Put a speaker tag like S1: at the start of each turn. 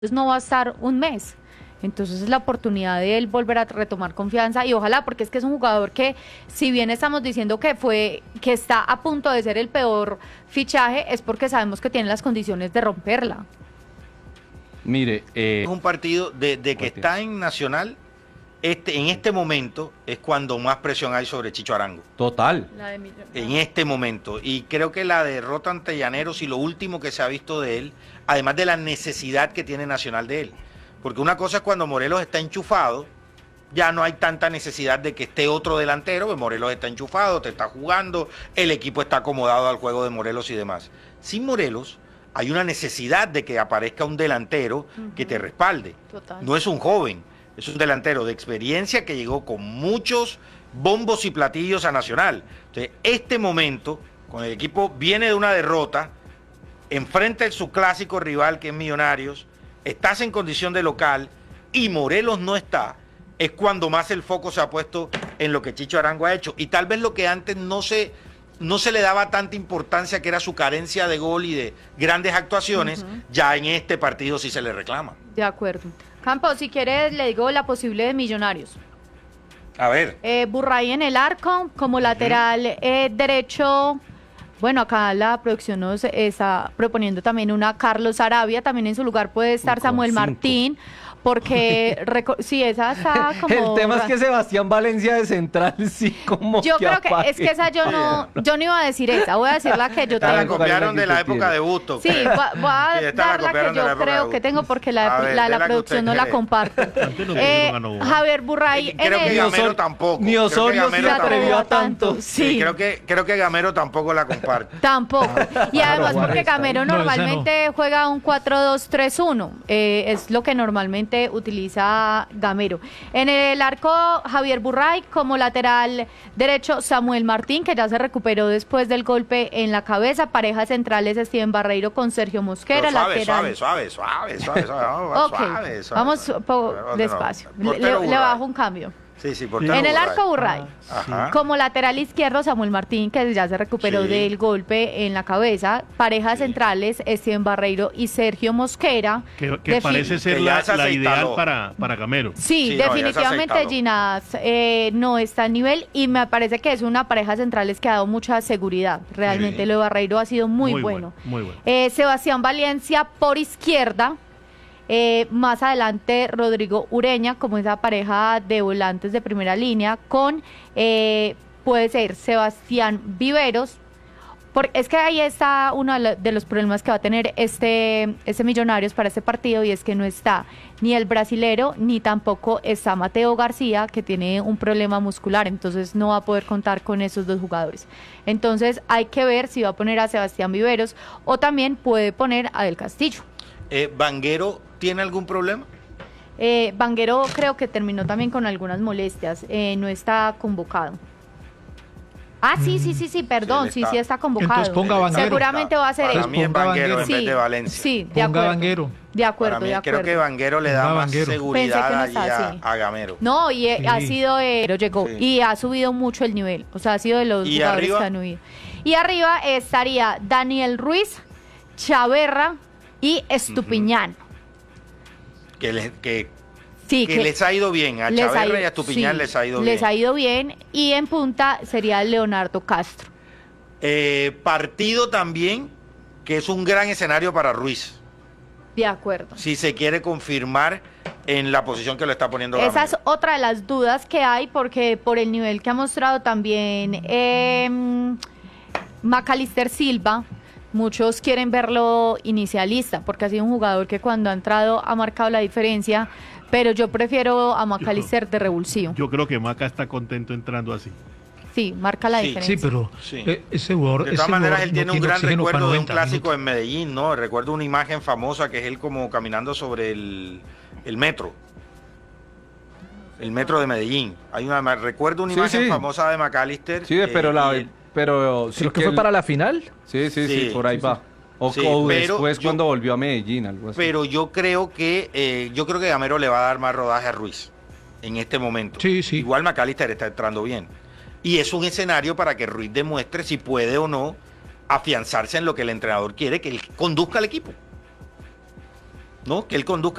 S1: no va a estar un mes. Entonces es la oportunidad de él volver a retomar confianza y ojalá, porque es que es un jugador que, si bien estamos diciendo que está a punto de ser el peor fichaje, es porque sabemos que tiene las condiciones de romperla.
S2: Mire,
S3: es un partido de que está en Nacional. En este momento es cuando más presión hay sobre Chicho Arango.
S2: Total.
S3: En este momento. Y creo que la derrota ante Llaneros y lo último que se ha visto de él, además de la necesidad que tiene Nacional de él. Porque una cosa es cuando Morelos está enchufado, ya no hay tanta necesidad de que esté otro delantero, porque Morelos está enchufado, te está jugando, el equipo está acomodado al juego de Morelos y demás. Sin Morelos hay una necesidad de que aparezca un delantero que te respalde.
S1: Total.
S3: No es un joven, es un delantero de experiencia que llegó con muchos bombos y platillos a Nacional. Entonces, este momento, con el equipo viene de una derrota, enfrenta a su clásico rival que es Millonarios, estás en condición de local y Morelos no está, es cuando más el foco se ha puesto en lo que Chicho Arango ha hecho. Y tal vez lo que antes no se le daba tanta importancia, que era su carencia de gol y de grandes actuaciones, ya en este partido sí se le reclama.
S1: De acuerdo. Campos, si quieres le digo la posible de Millonarios.
S3: A ver.
S1: Burray en el arco, como lateral derecho. Bueno, acá la producción nos está proponiendo también una Carlos Arabia, también en su lugar puede estar Samuel Martín, porque sí, esa está como...
S2: El tema es que Sebastián Valencia de central, sí, como
S1: yo creo que es que esa yo no iba a decir esa, voy a decir la que yo tengo.
S3: La copiaron de la época de Busto.
S1: Sí, voy a dar la que yo creo que tengo, porque la producción no la comparte. Javier Burray
S3: creo que Gamero tampoco.
S2: Ni Osorio se atrevió a tanto.
S3: Sí, creo que Gamero tampoco la comparte.
S1: Tampoco. Y además porque Gamero normalmente juega un 4-2-3-1. Es lo que normalmente utiliza Gamero. En el arco, Javier Burray, como lateral derecho, Samuel Martín, que ya se recuperó después del golpe en la cabeza. Parejas centrales, Steven Barreiro con Sergio Mosquera.
S3: Suave.
S1: Vamos despacio. Le bajo un cambio.
S3: Sí,
S1: en el arco Burray, como lateral izquierdo Samuel Martín, que ya se recuperó del golpe en la cabeza. Parejas centrales, Steven Barreiro y Sergio Mosquera.
S4: Que parece ser la ideal para Gamero.
S1: Sí, definitivamente Ginás no está a nivel, y me parece que es una pareja centrales que ha dado mucha seguridad. Realmente lo de Barreiro ha sido muy bueno.
S4: Muy bueno.
S1: Sebastián Valencia por izquierda. Más adelante Rodrigo Ureña, como esa pareja de volantes de primera línea, con puede ser Sebastián Viveros, porque es que ahí está uno de los problemas que va a tener este Millonarios para este partido, y es que no está ni el brasilero ni tampoco está Mateo García, que tiene un problema muscular, entonces no va a poder contar con esos dos jugadores. Entonces hay que ver si va a poner a Sebastián Viveros o también puede poner a Del Castillo.
S3: ¿Vanguero tiene algún problema?
S1: Vanguero creo que terminó también con algunas molestias, no está convocado. Sí, perdón, sí está convocado.
S5: Entonces ponga Vanguero.
S1: Seguramente va a ser
S3: para mí es Vanguero en vez de Valencia.
S1: Sí,
S5: de acuerdo. Vanguero.
S1: De acuerdo.
S3: Creo que Vanguero le da más seguridad a Gamero.
S1: No, y ha sido, llegó y ha subido mucho el nivel, o sea, ha sido de los jugadores que han huido. Y arriba estaría Daniel Ruiz, Chaverra y Estupiñán.
S3: Que les ha ido bien, a Chaverra y a Estupiñán les ha ido bien.
S1: Les ha ido bien, y en punta sería Leonardo Castro.
S3: Partido también, que es un gran escenario para Ruiz.
S1: De acuerdo.
S3: Si se quiere confirmar en la posición que lo está poniendo Gamero.
S1: Esa es otra de las dudas que hay, porque por el nivel que ha mostrado también Macalister Silva, muchos quieren verlo inicialista, porque ha sido un jugador que cuando ha entrado ha marcado la diferencia, pero yo prefiero a Macalister de revulsivo.
S4: Yo creo que Maca está contento entrando así.
S1: Sí, marca la diferencia.
S5: Sí, pero ese jugador...
S3: De todas maneras, él tiene un gran recuerdo de un clásico en Medellín, ¿no? Recuerdo una imagen famosa que es él como caminando sobre el metro. El metro de Medellín. Recuerdo una imagen famosa de Macalister.
S2: Sí, pero sí
S5: que fue para la final.
S2: Sí, por ahí va. O después cuando volvió a Medellín, algo así.
S3: Pero yo creo que Gamero le va a dar más rodaje a Ruiz en este momento.
S5: Sí.
S3: Igual Macalister está entrando bien. Y es un escenario para que Ruiz demuestre si puede o no afianzarse en lo que el entrenador quiere, que él conduzca al equipo. ¿no? Que él conduzca